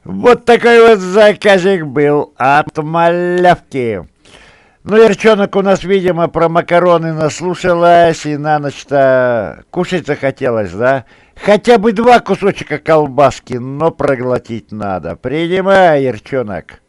Вот такой вот заказик был от малявки. Ну, Ярчонок у нас, видимо, про макароны наслушалась, и на ночь-то кушать захотелось, да? Хотя бы два кусочка колбаски, но проглотить надо. Принимай, Ярчонок.